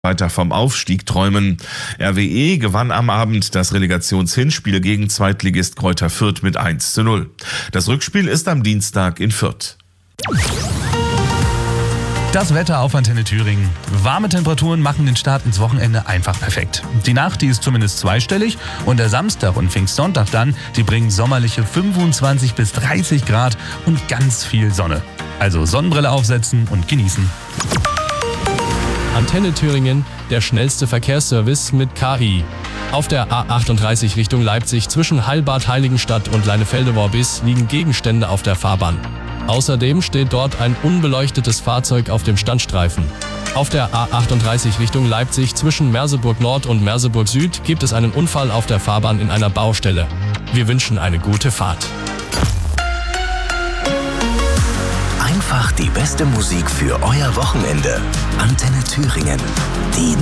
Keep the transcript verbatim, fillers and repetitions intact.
weiter vom Aufstieg träumen. R W E gewann am Abend das Relegationshinspiel gegen Zweitligist Greuther Fürth mit eins zu null. Das Rückspiel ist am Dienstag in Fürth. Das Wetter auf Antenne Thüringen. Warme Temperaturen machen den Start ins Wochenende einfach perfekt. Die Nacht, die ist zumindest zweistellig und der Samstag und Pfingstsonntag dann, die bringen sommerliche fünfundzwanzig bis dreißig Grad und ganz viel Sonne. Also Sonnenbrille aufsetzen und genießen. Antenne Thüringen, der schnellste Verkehrsservice mit K I. Auf der A achtunddreißig Richtung Leipzig zwischen Heilbad Heiligenstadt und Leinefelde-Worbis liegen Gegenstände auf der Fahrbahn. Außerdem steht dort ein unbeleuchtetes Fahrzeug auf dem Standstreifen. Auf der A achtunddreißig Richtung Leipzig zwischen Merseburg Nord und Merseburg Süd gibt es einen Unfall auf der Fahrbahn in einer Baustelle. Wir wünschen eine gute Fahrt. Einfach die beste Musik für euer Wochenende. Antenne Thüringen. Die